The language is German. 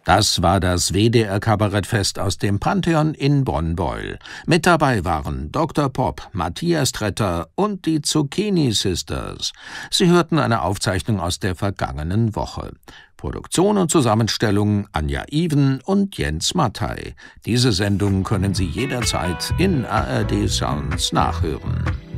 Das war das WDR-Kabarettfest aus dem Pantheon in Bonn-Beuel. Mit dabei waren Dr. Pop, Matthias Tretter und die Zucchini Sisters. Sie hörten eine Aufzeichnung aus der vergangenen Woche. Produktion und Zusammenstellung Anja Iven und Jens Mattei. Diese Sendung können Sie jederzeit in ARD Sounds nachhören.